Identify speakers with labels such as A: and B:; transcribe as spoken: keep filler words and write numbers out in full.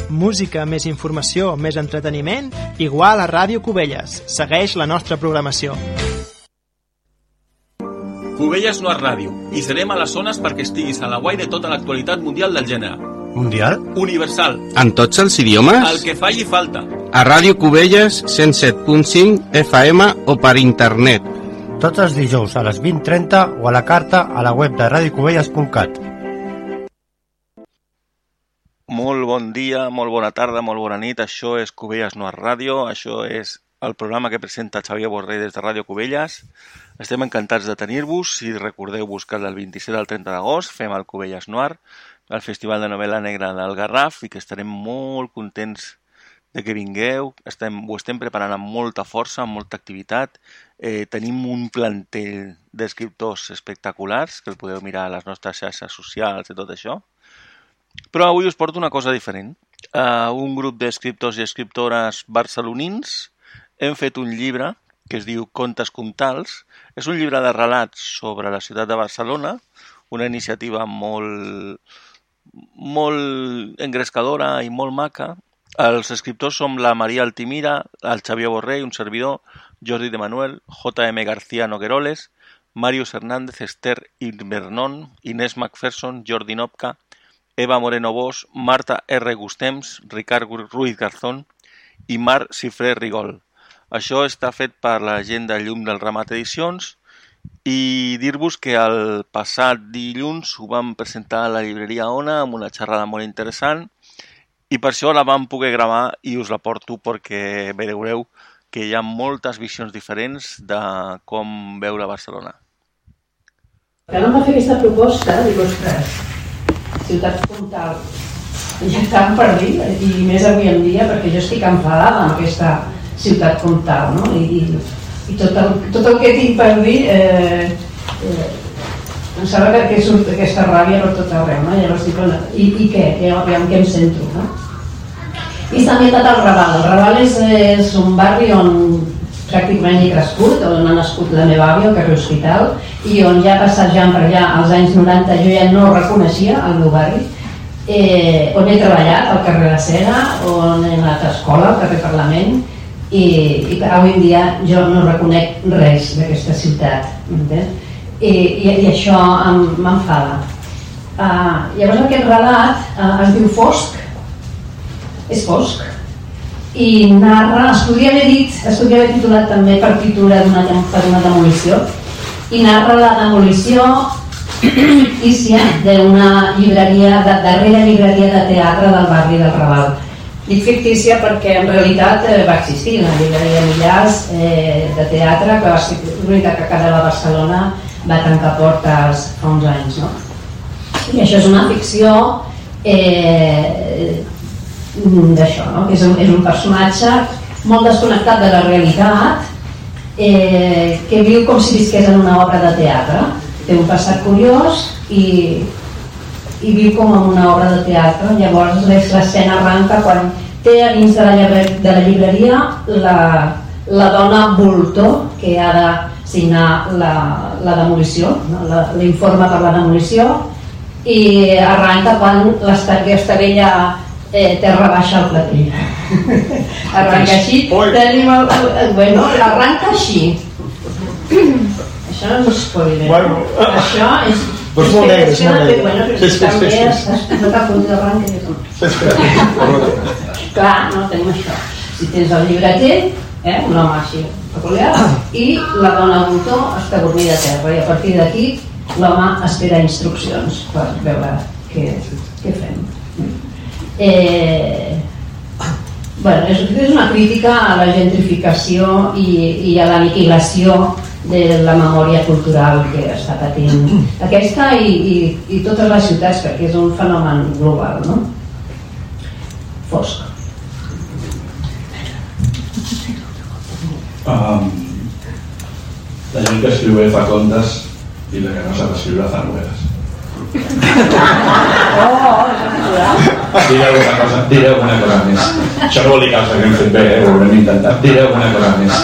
A: Música, més informació, més entreteniment, igual a Ràdio Cubelles. Segueix la nostra programació.
B: Cubelles no és ràdio, i serem a les zones perquè estiguis a la guai de tota l'actualitat mundial del gènere.
C: Mundial?
B: Universal.
D: En tots els idiomes?
B: El que falli falta.
D: A Ràdio Cubelles, cent set punt cinc F M o per internet.
C: Tots els dijous a les vint trenta o a la carta a la web de radio cubelles punt cat.
E: Molt bon dia, molt bona tarda, molt bona nit. Això és Cubelles no és ràdio. Això és el programa que presenta Xavier Borrell des de Ràdio Cubelles. Estem encantats de tenir-vos. Si recordeu-vos que del vint-i-set al trenta d'agost fem el Cubelles Noir, el Festival de Novel·la Negra del Garraf, i que estarem molt contents de que vingueu. Estem, ho estem preparant amb molta força, amb molta activitat. Eh, tenim un plantell d'escriptors espectaculars, que el podeu mirar a les nostres xarxes socials i tot això. Però avui us porto una cosa diferent. Uh, un grup d'escriptors i escriptores barcelonins hem fet un llibre que es diu Contes Comtals. És un llibre de relats sobre la ciutat de Barcelona, una iniciativa molt, molt engrescadora i molt maca. Els escriptors som la Maria Altimira, el Xavier Borrell, un servidor, Jordi de Manuel, J M García Nogueroles, Màrius Hernández, Esther Invernon, Inés Macpherson, Jordi Nopka, Eva Moreno Bosch, Marta R. Gustems, Ricard Ruiz Garzón i Marc Cifré Rigol. Això està fet per la gent de Llum del Ramat Edicions, i dir-vos que el passat dilluns ho vam presentar a la llibreria Ona amb una xerrada molt interessant, i per això la vam poder gravar i us la porto perquè veureu que hi ha moltes visions diferents de com veure Barcelona.
F: Quan em va fer aquesta proposta, dic, ostres, ciutats comtals, ja estan per dir, i més avui en dia, perquè jo estic enfadada amb aquesta ciutat comtal, no? I, i, i tot, el, tot el que tinc per dir, eh, eh, em sembla que, que surt aquesta ràbia per tot arreu, no? Llavors dic, bueno, i, i què? I amb què em centro, no? I s'ha ambientat al Raval. El Raval és, és un barri on pràcticament he crescut, on ha nascut la meva àvia, al carrer Hospital, i on ja passejant per allà als anys noranta jo ja no reconeixia el meu barri, eh, on he treballat al carrer La Cera, on he anat a escola, al carrer Parlament, i, i avui en dia jo no reconec res d'aquesta ciutat, entens? I, i, i això m'enfada. Uh, llavors aquest relat uh, es diu Fosc, és fosc, i narra, es podria haver dit, es podria haver titulat també partitura per una demolició, i narra la demolició fictícia d'una llibreria, de darrera llibreria de teatre del barri del Raval. Dic fictícia perquè en realitat eh, va existir la llibreria Millars eh, de teatre, que va ser l'única que quedava a Barcelona, va tancar portes fa uns anys, no? I això és una ficció eh, d'això, no? És un, és un personatge molt desconnectat de la realitat, eh, que viu com si visqués en una obra de teatre. Té un passat curiós i, i viu com en una obra de teatre. Llavors l'escena arranca quan té a dins de la, llibre, de la llibreria la, la dona voltor que ha de signar la, la demolició, no? L'informe per la demolició, i arranca quan aquesta vella Eh, terra baixa al platell. Arranca així, tenim el, el, el, bueno, arranca així. Això no és spoiler. Bueno. Això és...
C: Pues molt negre, és molt negre.
F: Bueno, però si també has fet el punt d'arranca. Clar, no tenim això. Si tens el llibreter, eh, un home així peculiar, i la dona voltor està dormida a terra, i a partir d'aquí l'home espera instruccions per veure què, què fem. Eh, bueno, és, és una crítica a la gentrificació i, i a l'aniquilació de la memòria cultural que està patint aquesta i, i, i totes les ciutats, perquè és un fenomen global, no? Fosc.
G: Um, la gent que escriu bé fa contes i la que no sap escriure fa novel·les.
F: Oh,
G: diré alguna cosa, diré alguna cosa més. Això no vol dir que els haguem fet bé, eh? Ho haurem intentat. Diré alguna cosa més.